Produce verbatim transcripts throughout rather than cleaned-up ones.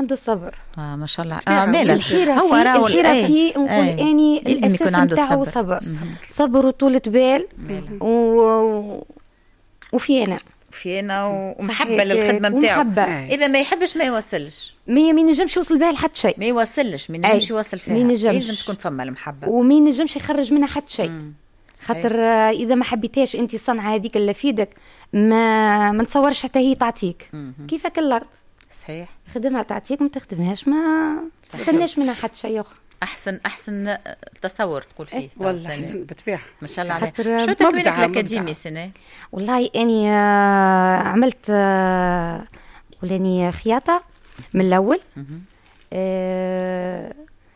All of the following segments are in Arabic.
عنده صبر. اه ما شاء الله. اه مالا هو راهو الحيرة فيه نقول أي. اني لازم يكون عنده صبر. صبر صبر وطولة بال و... وفي انا في انا ومحبه للخدمه نتاعو. اذا ما يحبش ما يوصلش، ما ما ينجمش يوصل بها لحد شيء، ما يوصلش ما ينجمش يوصل فيها. لازم تكون فما المحبه وما ينجمش يخرج منها حد شيء. خاطر اذا ما حبيتهاش انت الصنعه هذيك اللي في يدك ما ما نتصورش حتى هي تعطيك. كيفك الارض صحيح، خدمها تعطيك، ما تخدمهاش ما تستناش منها حتى شيء اخر. احسن احسن تصور تقول فيه. والله احسن بالطبيعه ما شاء الله عليك. شو تكوينك الاكاديمي سنه؟ والله اني عملت قولاني خياطه من الاول. أه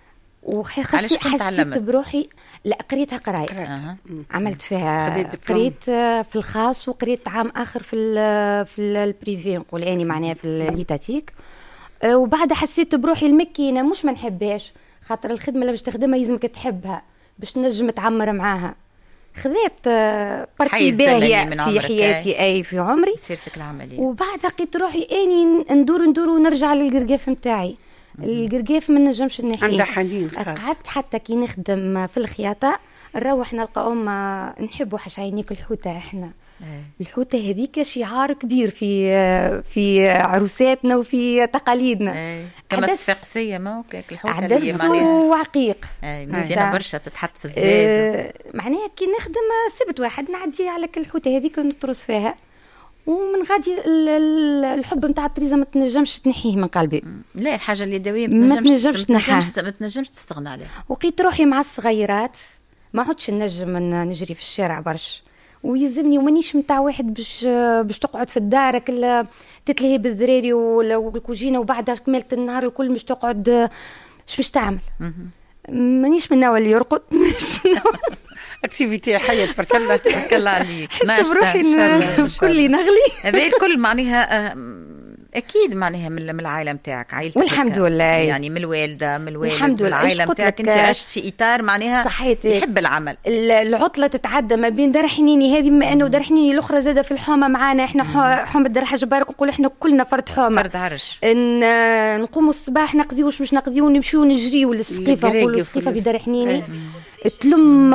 وحسيت بروحي لا قريتها قرايه. أه. عملت فيها قريت في الخاص وقريت عام اخر في ال في البريفي نقول اني معناها في الليتاتيك. أه وبعد حسيت بروحي المكينه مش ما نحبهاش، خاطر الخدمه اللي باش تخدمها لازمك تحبها باش تنجم تعمر معاها. خذيت بارتي باهيه في حياتي اي في عمري سيرتك العمليه، وبعد لقيت روحي اني ندور ندور ونرجع للقرقاف نتاعي. القرقاف ما نجمش نحيه، عندها حنين خاص. قعدت حتى كي نخدم في الخياطه نروح نلقى أم نحبوا حش عينيك الحوته. احنا الحوته هذيك شعار كبير في في عروساتنا وفي تقاليدنا. كما صفاقسيه ما هكاك الحوته عدس وعقيق مزيانه برشا تتحط في الزاز. اه معناها كي نخدم سبت واحد نعدي على الحوته هذيك ونطرس فيها، ومن غادي الحب نتاع الطريزه ما تنجمش تنحيه من قلبي. لا الحاجه اليدويه ما تنجمش تنحيها، ما تنجمش تستغنى عليها. وقيت روحي مع الصغيرات ما عدتش نجم نجري في الشارع برش، ويلزمني ومانيش متاع واحد باش باش تقعد في الدار كلا تتلهي بالذراري والكوجينه وبعدها كملت النهار الكل مش تقعد اش باش تعمل. مانيش من النوع اللي يرقد، مانيش من النوع اكتيفيتي حياه تبارك الله تبارك الله عليك. حس بروحي كلي نغلي. هذا الكل معناها اكيد معناها من العائله نتاعك، عائلتك والحمد لله، يعني من الوالده من الوالد الحمد لله. العائله نتاعك انت عشت في اطار معناها صحيتي يحب العمل. العطله تتعدى ما بين دار حنيني هذه بما انه دار حنيني الاخرى زاده في الحومه معانا احنا حومه دار حاج بارك، نقول احنا كلنا فرد حومه فرد عرش. ان نقوموا الصباح نقضيو واش مش نقضيو نمشيو نجريو للسقيفه نقولوا السقيفه في دار حنيني تلم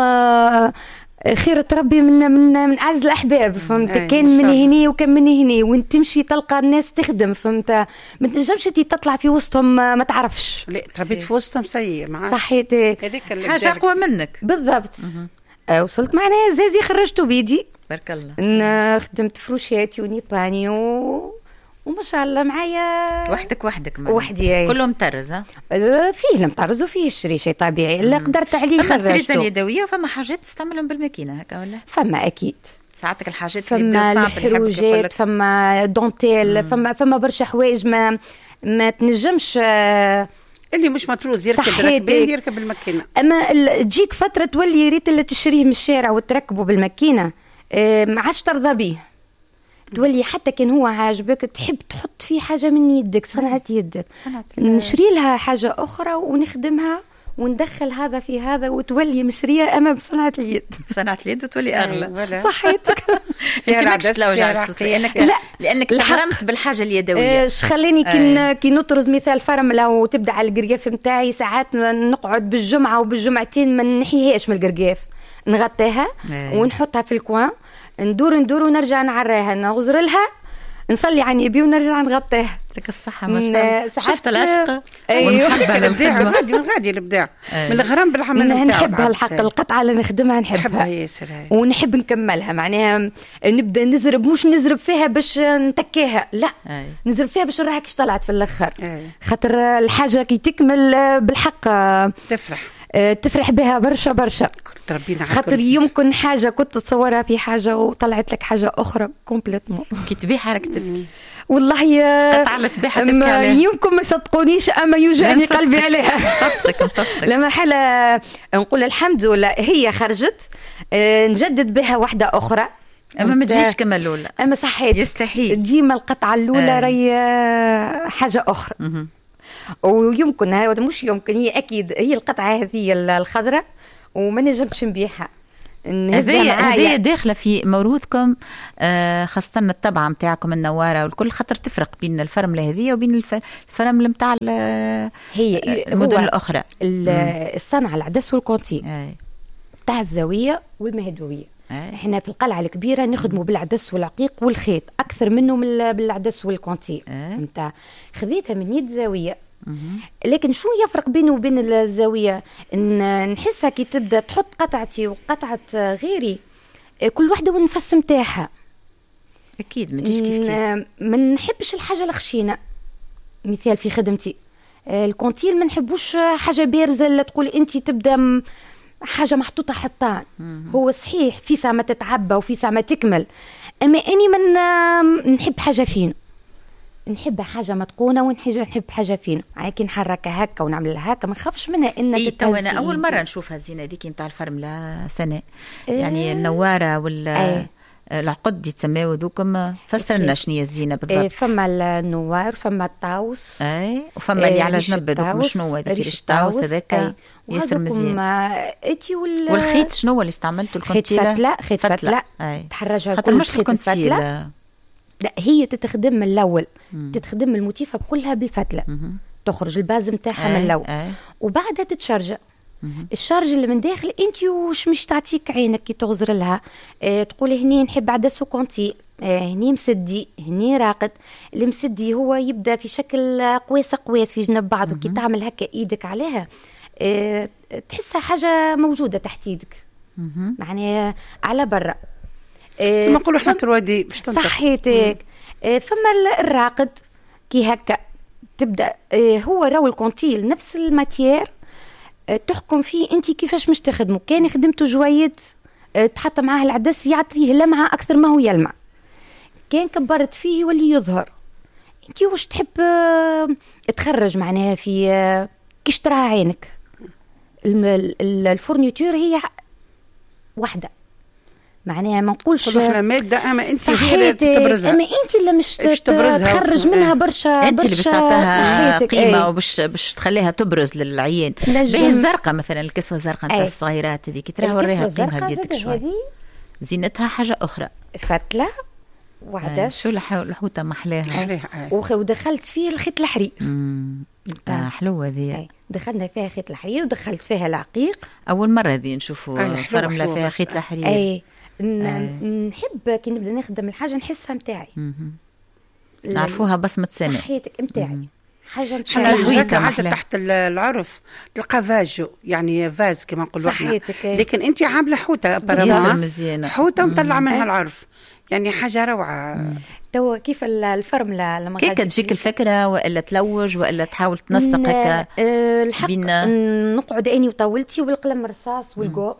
خير ربي من من من اعز الاحباب. فهمت؟ كان من هنا وكان من هنا وانت تمشي تلقى الناس تخدم. فهمت؟ ما تنجمش تطلع في وسطهم ما تعرفش. لا تربيت في وسطهم سيء معاك صحيتي هذيك حاجه اقوى منك بالضبط. آه وصلت معناها زازي خرجته بيدي بارك الله. خدمت فروشاتي ونيباني و... وما شاء الله معايا وحدك وحدك وحدي كله مطرز. ها فيه المطرز وفيه الشري شيء طبيعي اللي قدرت عليه خرجته. فما الطريزه اليدويه وفما حاجات تستعملهم بالماكينه هكا ولا؟ فما اكيد ساعتك الحاجات فما الحروجات فما دونتيل فما فما برشا حوايج ما ما تنجمش اللي مش مطروز يركب الركبين يركب الماكينه. اما تجيك فتره تولي ريت اللي تشريه من الشارع وتركبه بالماكينه ما عادش ترضى به. تولي حتى كان هو عاجبك تحب تحط فيه حاجه من يدك صنعه يدك نشري لها حاجه اخرى ونخدمها وندخل هذا في هذا وتولي مشريه اما بصنعه اليد. صنعه اليد وتولي اغلى. صحيتك. انت ماكش تلوج لانك لا. لانك تغرمت بالحاجه اليدويه. ايش خليني كي كي نطرز مثال فرمله وتبدا على القرقاف نتاعي ساعات نقعد بالجمعه وبالجمعتين ما نحيهاش من القرقاف نغطيها ونحطها في الكوان ندور ندور ونرجع نعريها نغزر لها نصلي عن يبي ونرجع نغطيها. يعطيك الصحة ما شاء الله. شفت العشق ونحبها للابداع غادي من غادي الابداع من الغرام بالعمل نتاعها. نحبها الحق القطعة اللي نخدمها نحبها ياسر ونحب نكملها معناها نبدا نزرب مش نزرب فيها باش نتكيها لا أي. نزرب فيها باش نراها كيش طلعت في الاخر خاطر الحاجة كي تكمل بالحق تفرح تفرح بها برشا برشا خاطر يمكن حاجة كنت تصورها في حاجة وطلعت لك حاجة أخرى كومبليتمون. كي تبيع حركتك والله يمكن ما صدقونيش أما يوجعني قلبي عليها. صدقك صدقك لما حالة نقول الحمد لله هي خرجت نجدد بها واحدة أخرى أما ما تجيش كما الأولى. أما صحيح يستحيل ديما القطعة الأولى راهي حاجة أخرى. ويمكن هذا مش يمكن هي أكيد هي القطعة هذه الخضراء وما نجمش نبيعها هذه هذه داخله في موروثكم، آه خاصه الطبعه نتاعكم النواره والكل، خاطر تفرق بين الفرمله هذه وبين الفرمله نتاع هي المدن الاخرى. الصنعه العدس والكونتي تاع الزاويه والمهدويه. احنا في القلعه الكبيره نخدموا بالعدس والعقيق والخيط اكثر منه من بالعدس والكونتي. نتاع خذيتها من يد زاويه. لكن شو يفرق بينه وبين الزاويه؟ ان نحسها كي تبدا تحط قطعتي وقطعه غيري كل واحده والنفس نتاعها. اكيد ما تجيش كيف كيف. ما نحبش الحاجه الخشينه. مثال في خدمتي الكونتيل ما نحبوش حاجه بارزه اللي تقول انت تبدا حاجه محطوطه حطان. هو صحيح في ساعه ما تتعبى وفي ساعه ما تكمل، اما اني من نحب حاجه فين، نحب حاجه متقونه ونحب حاجه فين، هيك نحركها هكا ونعملها هكا ما نخافش منها ان إيه تتهز. انا اول مره نشوفها الزينه هذيك نتاع الفرمله سنه. إيه يعني النواره ولا إيه العقد يتسموا ذوكم، فسر لنا شنو هي الزينه بالضبط. إيه فما النوار، فما الطاوس، اي وفما اللي إيه على جنب هذوك شنو هذاك ريش الطاوس هذاك إيه ياسر مزيان. اتي وال... والخيط شنو اللي استعملته؟ الكونتيله خيط فتله، خيط فتله تحرجها خاطر مش الكونتيله، لا هي تتخدم من الاول، مم. تتخدم الموتيفه كلها بالفتله، مم. تخرج الباز نتاعها من الاول وبعدها تتشرج. الشارج اللي من داخل انت وش مش تعطيك عينك كي تغزر لها. اه تقولي هني نحب عدس وكونتي، اه هني مسدي هني راقد. المسدي هو يبدا في شكل قويس قويس في جنب بعض، وكي تعمل هكا ايدك عليها اه تحسها حاجه موجوده تحت ايدك، معناها على برا. اه كما نقولوا احنا تروادي باش تنطق صحيتك. اه فما الراقد كي هكا تبدا اه هو راهو الكونتيل نفس الماتير تحكم فيه انت كيفاش مش تخدمه. كان خدمته جويد تحط معاه العدس يعطيه لمعه اكثر ما هو يلمع، كان كبرت فيه يولي يظهر. انت واش تحب تخرج معناها في كيش تراها عينك. الفورنيتور هي واحده، معناها ما نقولش احنا ماده، اما انت هي اللي تبرزها، اما انت اللي مش تخرج منها برشا، انت اللي باش تعطيها قيمه ايه. وباش باش تخليها تبرز للعيان. باهي الزرقاء مثلا، الكسوه الزرقاء نتاع الصغيرات هذيك ترى وريها قيمها بيدك شوي، زينتها حاجه اخرى. فتله وعدس شو الحوته محلاها ودخلت فيه الخيط الحرير. آه حلوه ذي. دخلنا فيها خيط الحرير ودخلت فيها العقيق. اول مره ذي نشوفوا فرمله فيها خيط الحرير. اي نحب كي نبدا نخدم الحاجه نحسها نتاعي، نعرفوها بصمه سنه صحيتك نتاعي، حاجه نتاعي تحت العرف تلقى فاجو، يعني فاز كما نقولوا احنا، لكن انت عامله حوته برا حوته ومطلع منها العرف، يعني حاجه روعه. تو كيف الفرمله لما كيف تجيك الفكره، والا تلوج والا تحاول تنسق هكا؟ الحق نقعد اني وطاولتي والقلم الرصاص والقو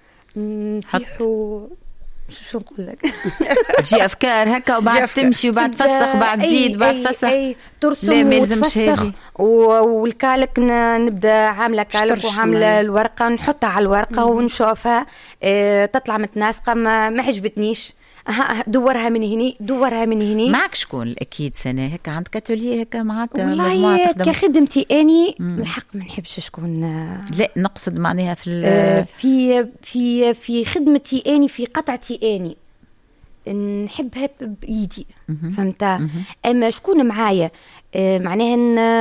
نتيحوا شو نقول لك تجي افكار هكا وبعد تمشي وبعد تفسخ بعد تزيد بعد تفسخ. لا ما يلزمش هذه. والكالك نبدا عامله كالك وعامله الورقه نحطها على الورقه ونشوفها اه تطلع متناسقه، ما, ما عجبتنيش دورها من هني دورها من هني. معك شكون اكيد سنه هكا عندك اتوليه هكا معك والله كخدمتي اني الحق ما نحبش شكون. لا نقصد معناها في آه في في في خدمتي اني في قطعتي اني نحبها بايدي، فهمت؟ اما شكون معايا آه معناها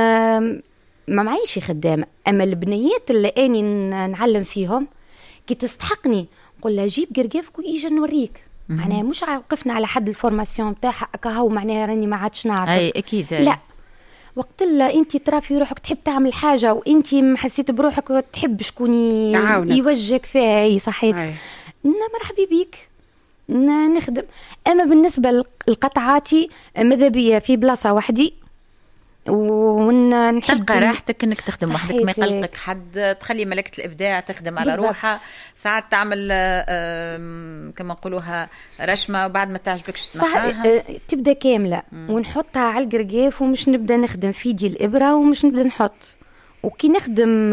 ما معيش خدامه، اما البنيات اللي اني نعلم فيهم كي تستحقني نقول لها جيب قرقافك ويجي نوريك. معناها مش وقفنا على حد الفورماسيون تاعها كهو معناها راني ما عادش نعرف. اي اكيد أي. لا وقت لا انت ترى في روحك تحب تعمل حاجه وانت حسيت بروحك تحب شكون يوجهك فيها. اي صحيت مرحبا بيك نخدم. اما بالنسبه لقطعاتي ماذا بيا في بلاصه وحدي ونحب تلقى راحتك انك تخدم وحدك، ما يقلقك حد، تخلي ملكه الابداع تخدم على روحها. ساعات تعمل كما نقولوها رشمه وبعد ما تعجبكش تنحاها تبدا كامله مم. ونحطها على القرقاف ومش نبدا نخدم في يدي الابره ومش نبدا نحط. وكي نخدم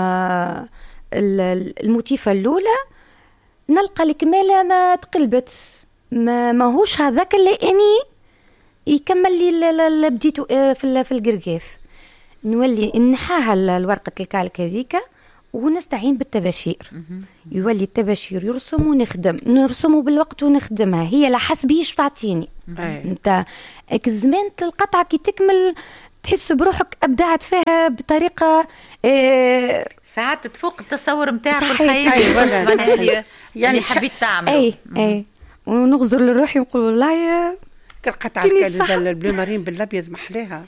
الموتيفه الاولى نلقى الكماله ما تقلبت، ما ماهوش هذاك اللي اني يكمل لي اللي بديته في في القرقاف. نولي نحاها الورقه الكالك هذيك ونستعين بالتباشير. يولي التباشير يرسم ونخدم، نرسمه بالوقت ونخدمها، هي لا حسبيش تعطيني انت الزمان القطعه كي تكمل تحس بروحك ابدعت فيها بطريقه إيه ساعات تفوق التصور نتاعك في الخيال. يعني حبيت تعمل اي اي ونغزر لروحي ونقول والله يا القطعه البلو مارين بالابيض محلاها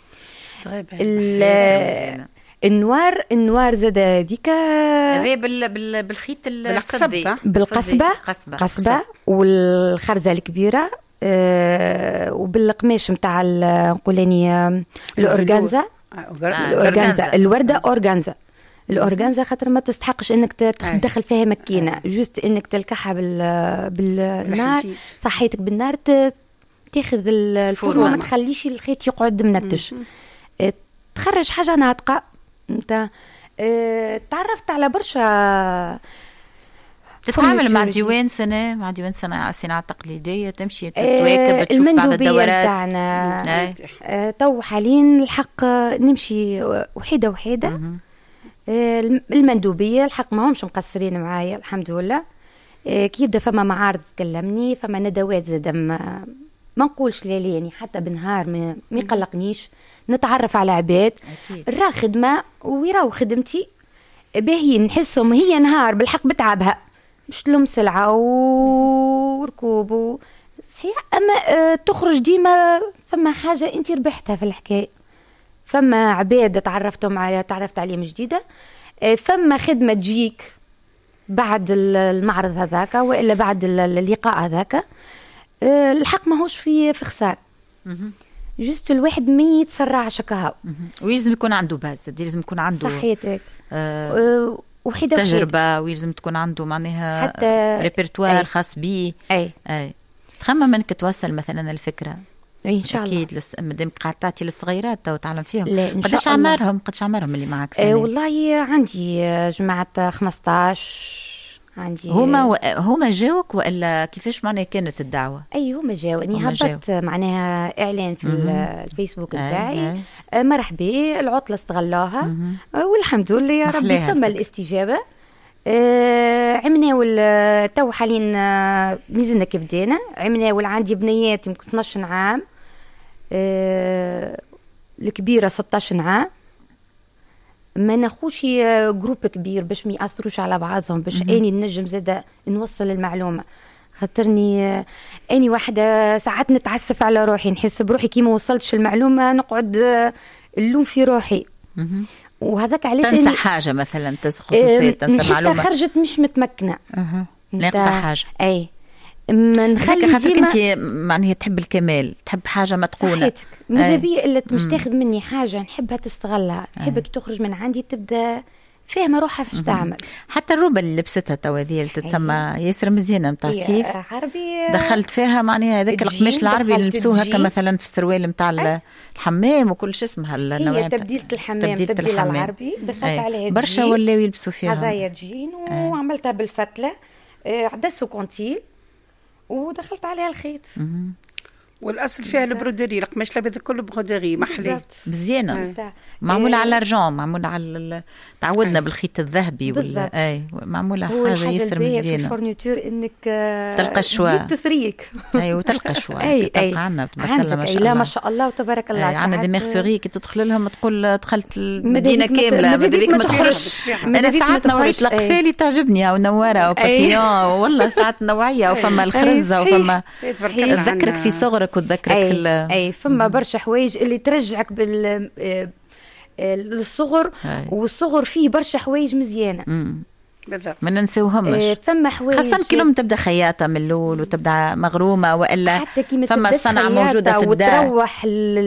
النوار النوار زاد هذيك هذا بال بال بالخيط الفضي بالقصبه قصبه قصبه والخرزه الكبيره أه وبالقماش نتاع نقولاني الاورغانزا الاورغانزا الورده اورغانزا الاورغانزا خاطر ما تستحقش انك تدخل فيها ماكينه جوست انك تلكحها بال بالنار صحيتك بالنار تاخذ الفرن وما تخليش الخيط يقعد منتش تخرج حاجه ناطقه انت اه تعرفت على برشا تتعامل مع ديوان سنة مع ديوان صناعة صناعة تقليدية تمشي تتواكب تشوف بعض الدورات تاعنا اه تو حاليا الحق نمشي وحيدة وحيدة اه المندوبية الحق ما همش مقصرين معايا الحمد لله اه كي يبدا فما معارض تكلمني فما ندوات زاد ما ما نقولش ليلي يعني حتى بنهار ما يقلقنيش نتعرف على عباد راه خدمة ويراو خدمتي باهيين نحسهم هي نهار بالحق بتعبها مش تلوم سلعة وركوب و... صحيح أما اه تخرج ديما فما حاجة أنت ربحتها في الحكاية فما عباد تعرفتهم على تعرفت عليهم جديدة اه فما خدمة تجيك بعد المعرض هذاك وإلا بعد اللقاء هذاك اه الحق ماهوش في في خسارة جست الواحد ما يتسرعش كهو ويلزم يكون عنده باز لازم يكون عنده صحيتك آه وحيدة تجربة ويلزم تكون عنده معناها حتى ريبرتوار خاص بيه اي اي تخمم انك توصل مثلا الفكرة ان شاء الله اكيد لس... مادام قاعد تعطي للصغيرات تو تعلم فيهم قداش عمرهم قداش عمرهم اللي معك سنة؟ آه والله عندي جماعة خمسطاش عندي هما و... هما جاوك والا كيفاش معناها كانت الدعوه؟ اي هما جاوني هبطت معناها اعلان في الفيسبوك نتاعي مرحبا العطله استغلاها والحمد لله يا ربي فما الاستجابه آه عمنا تو حاليا مازلنا كيف بدينا عمنا عندي بنيات يمكن اثناش عام آه الكبيره ستطاش عام ما ناخوش جروب كبير باش ما ياثروش على بعضهم باش اني النجم زاده نوصل المعلومه خاطرني اني واحده ساعات نتعسف على روحي نحس بروحي كي ما وصلتش المعلومه نقعد اللوم في روحي وهذاك علاش تنسى حاجه مثلا خصوصيه تنسى معلومه خرجت مش متمكنه ناقصه حاجه اي ما نخلي خاطرك انت معناها تحب الكمال تحب حاجه متقونه ماذا بيا الا مش تاخذ مني حاجه نحبها تستغلها نحبك تخرج من عندي تبدا فاهمه روحها فاش تعمل حتى الروبه اللي لبستها تو هذه اللي تتسمى ياسر مزيانه نتاع الصيف عربي دخلت فيها معناها هذاك القماش العربي اللي لبسوها كمثلا في السروال نتاع الحمام وكل شيء اسمها النوعيه هي تبديله الحمام تبديل العربي دخلت عليها برشا ولاو يلبسوا فيها هذايا جين وعملتها بالفتله عدسوا كونتيل ودخلت عليها الخيط والاصل فيها البرودري القماش الابيض كله برودري محلي مزيانه معموله على الارجون معموله على تعودنا بالخيط الذهبي ولا اي معموله حاجه ياسر مزيانه في الفورنيتور انك تلقى شوى تثريك اي وتلقى شوى اي تلقى عندنا تبارك الله ما شاء الله لا ما شاء الله وتبارك الله عندنا دي ميرسوري كي تدخل لهم تقول دخلت المدينه كامله ماذا بيك ما تخرج انا ساعات نوعيه القفالي تعجبني او نواره او بابيون والله ساعات نوعيه وفما الخرزه وفما تذكرك في صغرك وتذكرك اي, أي فما برشا حوايج اللي ترجعك بال للصغر والصغر فيه برشا حوايج مزيانه ما ننسوهمش فما حوايج خاصه كلهم تبدا خياطه من الاول وتبدا مغرومه والا فما الصنعه موجوده في الدار وتروح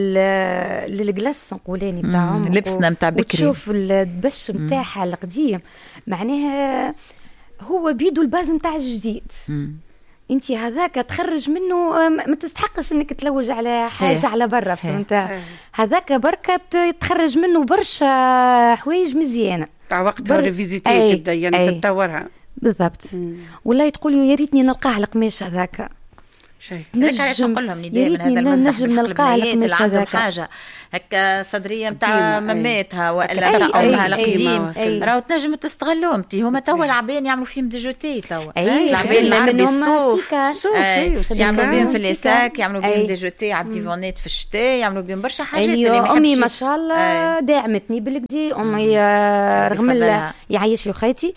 للجلس نقولاني بتاعهم لبسنا نتاع بكري وتشوف الدبش نتاعها القديم معناها هو بيدو الباز نتاع الجديد انت هذاك تخرج منه ما تستحقش انك تلوج على حاجه صحيح. على برا فهمت هذاك بركه تخرج منه برشا حوايج مزيانه تاع وقتها ريفيزيتي تبدا يعني تطورها بالضبط والله تقولوا يا ريتني نلقاه القماش هذاك شيء هكا علاش نقول لهم نداء من هذا المصدر من القلب اللي عندهم حاجه هكا صدريه نتاع مماتها والا نتاع امها القديم راهو تنجم تستغلهم انت هما توا العبان يعملوا فيهم ديجوتي توا العبان العربي الصوف يعملوا بهم في الاساك يعملوا بهم ديجوتي على الديفونات في الشتاء يعملوا بهم برشا حاجات اللي ما امي ما شاء الله داعمتني بالكدي امي رغم يعيش لي خيتي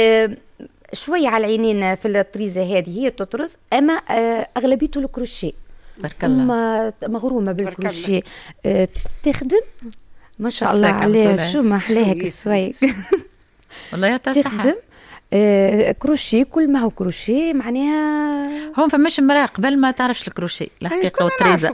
شوية على العينين في الطريزة هذه هي تطرز أما أغلبيته الكروشيه بارك الله مغرومة بالكروشيه تخدم ما شاء الله عليها شو ما أحلاها كسويك والله تخدم آه كروشيه كل ما هو كروشيه معناها هم فماش امراه قبل ما تعرفش الكروشيه الحقيقه والطريزه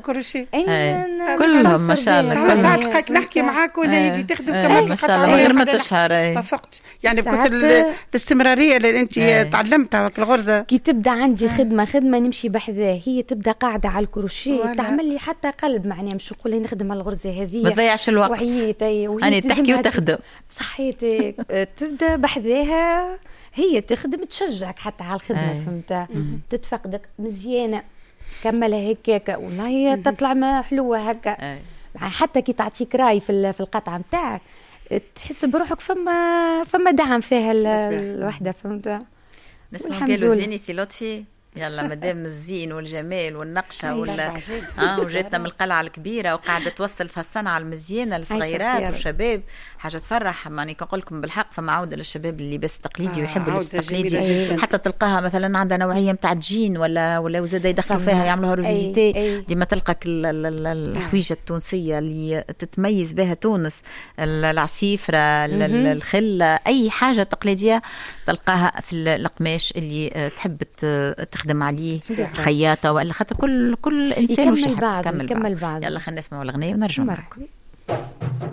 كلهم ما شاء الله كل ساعه تلقاك نحكي معاك وانا يدي تخدم كما ما شاء الله غير ما تشهر اتفقت يعني بكثر الاستمراريه اللي انت تعلمتها الغرزه كي تبدا عندي خدمه خدمه نمشي بحذاه هي تبدا قاعده على الكروشيه تعمل لي حتى قلب معناها مش نقول لي نخدم على الغرزه هذه ما تضيعش الوقت وعيتي يعني تحكي وتخدم صحيتك تبدا بحذاها هي تخدم تشجعك حتى على الخدمه فهمت تتفقدك مزيانه كملها هكاك والله تطلع ما حلوه هكا حتى كي تعطيك راي في في القطعه نتاعك تحس بروحك فما فما دعم فيها الوحده فهمت نسمع قالوا زيني سي لطفي يلا مدام الزين والجمال والنقشه ولا اه وجاتنا من القلعه الكبيره وقاعده توصل في الصنعه المزيانه للصغيرات والشباب حاجه تفرح. ماني كنقول لكم بالحق فما عوده للشباب اللباس التقليدي ويحبوا اللبس التقليدي حتى تلقاها مثلا عندها نوعيه نتاع الجين ولا ولا وزاده يدخلوا فيها يعملوها ريفيزيتي ديما تلقى الحويجه التونسيه اللي تتميز بها تونس العصيفره الخله اي حاجه تقليديه تلقاها في القماش اللي تحب تخدم عليه خياطه ولا خاطر كل كل انسان يكمل بعض يكمل بعض. يلا خلينا نسمعوا الاغنيه ونرجع معكم.